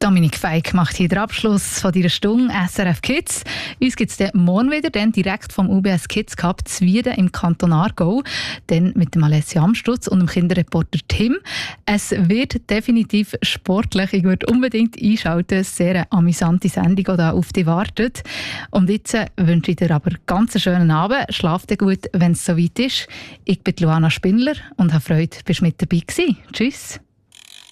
Dominik Feig macht hier den Abschluss von dieser Stunde SRF Kids. Uns gibt es morgen wieder, dann direkt vom UBS Kids Cup Zwieden im Kanton Aargau. Dann mit dem Alessia Amstutz und dem Kinderreporter Tim. Es wird definitiv sportlich. Ich würde unbedingt einschalten. Sehr eine amüsante Sendung, die da auf dich wartet. Und jetzt wünsche ich dir aber ganz einen schönen Abend. Schlaf dir gut, wenn es soweit ist. Ich bin Luana Spindler und habe Freude, bist mit dabei gewesen. Tschüss.